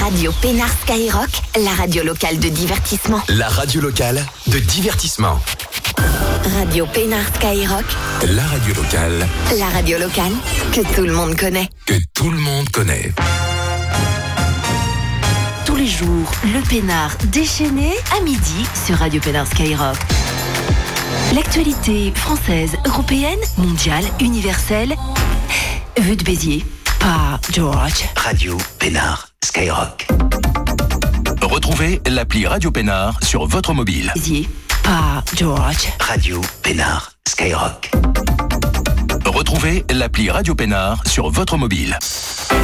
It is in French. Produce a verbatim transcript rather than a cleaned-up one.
Radio Pénard Skyrock, la radio locale de divertissement. La radio locale de divertissement. Radio Pénard Skyrock, la radio locale. La radio locale que tout le monde connaît. Que tout le monde connaît. Tous les jours, le Pénard déchaîné à midi sur Radio Pénard Skyrock. L'actualité française, européenne, mondiale, universelle. Vue de Béziers, pas George. Radio Pénard Skyrock. Retrouvez l'appli Radio Pénard sur votre mobile. Béziers, pas George. Radio Pénard Skyrock. Retrouvez l'appli Radio Pénard sur votre mobile.